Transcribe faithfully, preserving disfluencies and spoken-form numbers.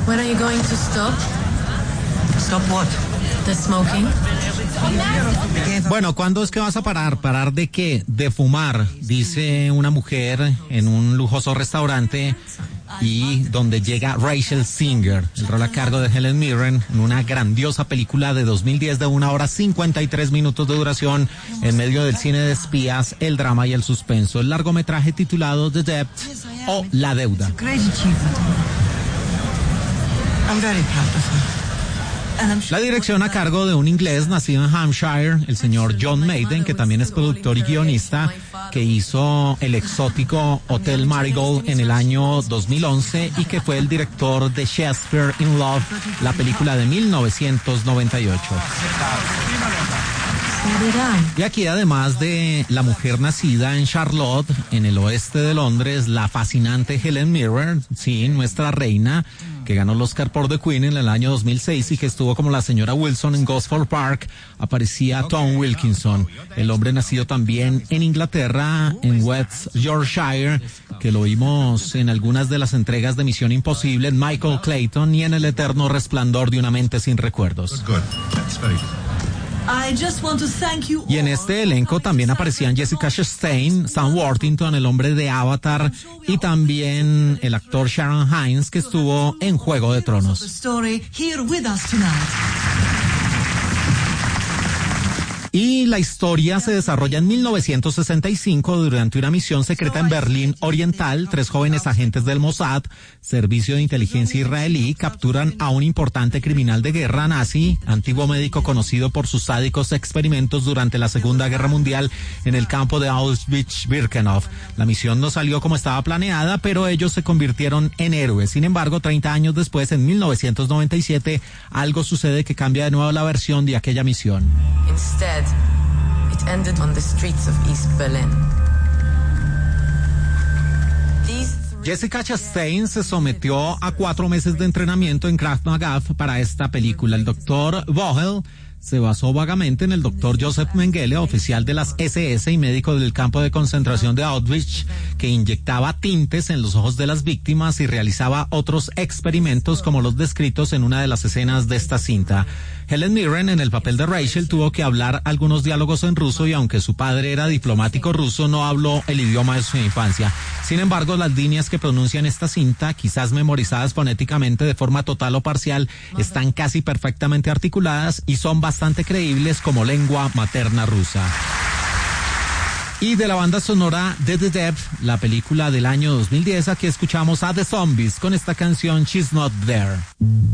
When are you going to stop? Stop what? The smoking. Bueno, ¿cuándo es que vas a parar? ¿Parar de qué? De fumar, dice una mujer en un lujoso restaurante y donde llega Rachel Singer, el rol a cargo de Helen Mirren en una grandiosa película de dos mil diez de una hora cincuenta y tres minutos de duración en medio del cine de espías, el drama y el suspenso. El largometraje titulado The Debt o La Deuda. I'm very proud of her. La dirección a cargo de un inglés nacido en Hampshire, el señor John Maiden, que también es productor y guionista, que hizo el exótico Hotel Marigold en el año dos mil once y que fue el director de Shakespeare in Love, la película de mil novecientos noventa y ocho. Y aquí, además de la mujer nacida en Charlotte, en el oeste de Londres, la fascinante Helen Mirren, sí, nuestra reina, que ganó el Oscar por The Queen en el año dos mil seis y que estuvo como la señora Wilson en Gosford Park, aparecía Tom Wilkinson, el hombre nacido también en Inglaterra, en West Yorkshire, que lo vimos en algunas de las entregas de Misión Imposible, en Michael Clayton y en El eterno resplandor de una mente sin recuerdos. Y en este elenco también aparecían Jessica Chastain, Sam Worthington, el hombre de Avatar, y también el actor Sharon Hines, que estuvo en Juego de Tronos. Y la historia se desarrolla en mil novecientos sesenta y cinco durante una misión secreta en Berlín Oriental. Tres jóvenes agentes del Mossad, servicio de inteligencia israelí, capturan a un importante criminal de guerra nazi, antiguo médico conocido por sus sádicos experimentos durante la Segunda Guerra Mundial en el campo de Auschwitz-Birkenau. La misión no salió como estaba planeada, pero ellos se convirtieron en héroes. Sin embargo, treinta años después, en mil novecientos noventa y siete, algo sucede que cambia de nuevo la versión de aquella misión. Instead, it ended on the streets of East Berlin. Jessica Chastain se sometió a cuatro meses de entrenamiento en Krav Maga para esta película. El doctor Vogel se basó vagamente en el doctor Joseph Mengele, oficial de las ese ese y médico del campo de concentración de Auschwitz, que inyectaba tintes en los ojos de las víctimas y realizaba otros experimentos como los descritos en una de las escenas de esta cinta. Helen Mirren, en el papel de Rachel, tuvo que hablar algunos diálogos en ruso y aunque su padre era diplomático ruso, no habló el idioma de su infancia. Sin embargo, las líneas que pronuncia en esta cinta, quizás memorizadas fonéticamente de forma total o parcial, están casi perfectamente articuladas y son bastante creíbles como lengua materna rusa. Y de la banda sonora de The Debt, la película del año dos mil diez, aquí escuchamos a The Zombies con esta canción She's Not There.